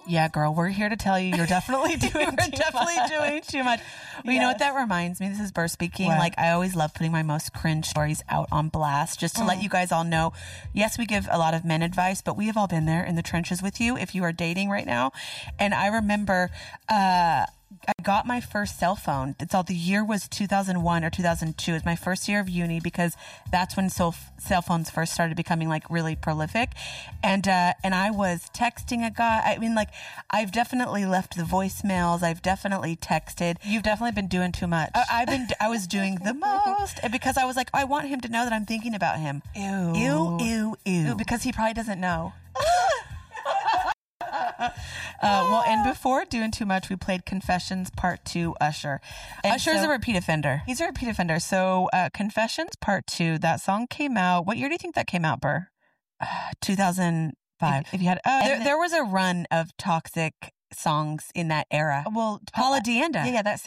Yeah, girl, we're here to tell you you're definitely doing too much. Well, you know what that reminds me? This is Burr speaking. What? Like, I always love putting my most cringe stories out on blast just to let you guys all know. Yes, we give a lot of men advice, but we have all been there in the trenches with you if you are dating right now. And I remember, I got my first cell phone. The year was 2001 or 2002. It was my first year of uni because that's when cell phones first started becoming like really prolific. And I was texting a guy. I mean, like, I've definitely left the voicemails. I've definitely texted. You've definitely been doing too much. I was doing the most because I was like, I want him to know that I'm thinking about him. Ew. Because he probably doesn't know. And before doing too much, we played Confessions Part 2, Usher. And Usher's a repeat offender. He's a repeat offender. So Confessions Part 2, that song came out. What year do you think that came out, Burr? 2005. If you had, there was a run of toxic songs in that era. Well, Paula Deanda. Yeah, that's